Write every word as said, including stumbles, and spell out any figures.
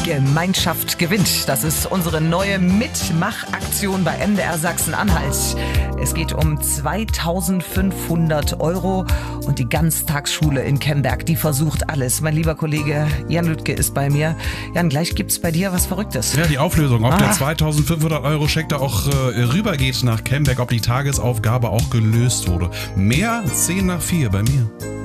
Gemeinschaft gewinnt. Das ist unsere neue Mitmachaktion bei M D R Sachsen-Anhalt. Es geht um zweitausendfünfhundert Euro und die Ganztagsschule in Kemberg, die versucht alles. Mein lieber Kollege Jan Lüttke ist bei mir. Jan, gleich gibt's bei dir was Verrücktes. Ja, die Auflösung, ob ah. der zweitausendfünfhundert Euro Scheck da auch äh, rübergeht nach Kemberg, ob die Tagesaufgabe auch gelöst wurde. Mehr zehn nach vier bei mir.